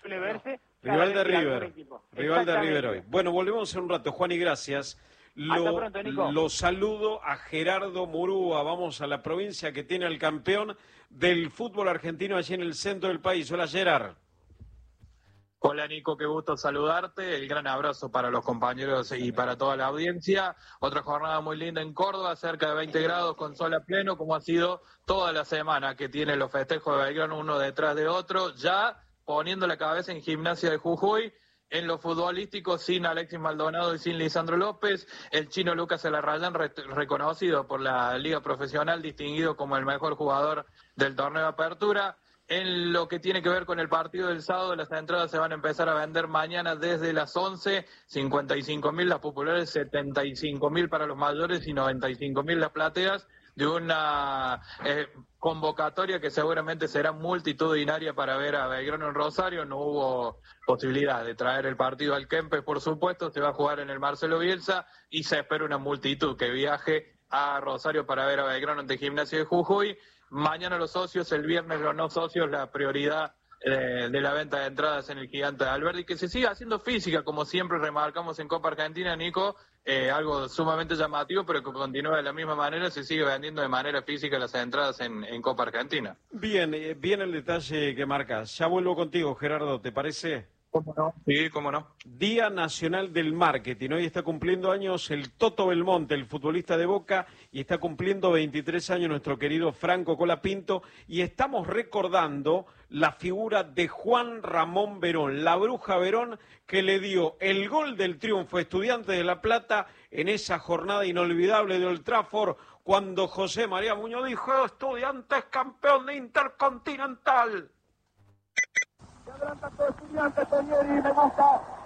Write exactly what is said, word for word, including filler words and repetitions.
suele verse. Rival de River, rival de River hoy. Bueno, volvemos en un rato, Juan, y gracias. Lo, Hasta pronto, Nico. Lo saludo a Gerardo Murúa, vamos a la provincia que tiene al campeón del fútbol argentino allí en el centro del país. Hola, Gerard. Hola Nico, qué gusto saludarte, el gran abrazo para los compañeros y para toda la audiencia. Otra jornada muy linda en Córdoba, cerca de veinte grados con sol a pleno, como ha sido toda la semana que tienen los festejos de Belgrano uno detrás de otro, ya poniendo la cabeza en Gimnasia de Jujuy. En lo futbolístico, sin Alexis Maldonado y sin Lisandro López, el chino Lucas Elarrayán, re reconocido por la Liga Profesional, distinguido como el mejor jugador del torneo de apertura. En lo que tiene que ver con el partido del sábado, las entradas se van a empezar a vender mañana desde las once, cincuenta y cinco mil las populares, setenta y cinco mil para los mayores y noventa y cinco mil las plateas, de una eh, convocatoria que seguramente será multitudinaria para ver a Belgrano en Rosario. No hubo posibilidad de traer el partido al Kempes, por supuesto, se va a jugar en el Marcelo Bielsa y se espera una multitud que viaje a Rosario para ver a Belgrano ante Gimnasia de Jujuy. Mañana los socios, el viernes los no socios, la prioridad eh, de la venta de entradas en el Gigante de Alberdi, que se siga haciendo física, como siempre remarcamos en Copa Argentina, Nico, eh, algo sumamente llamativo, pero que continúa de la misma manera, se sigue vendiendo de manera física las entradas en, en Copa Argentina. Bien, eh, bien el detalle que marcas. Ya vuelvo contigo, Gerardo, ¿te parece? ¿Cómo no? Sí, cómo no. Día Nacional del Marketing. Hoy está cumpliendo años el Toto Belmonte, el futbolista de Boca, y está cumpliendo veintitrés años nuestro querido Franco Colapinto, y estamos recordando la figura de Juan Ramón Verón, la bruja Verón, que le dio el gol del triunfo a Estudiantes de La Plata en esa jornada inolvidable de Old Trafford, cuando José María Muñoz dijo: Estudiantes campeón de Intercontinental. Se adelanta con Estudiantes, Tonieri, me gusta.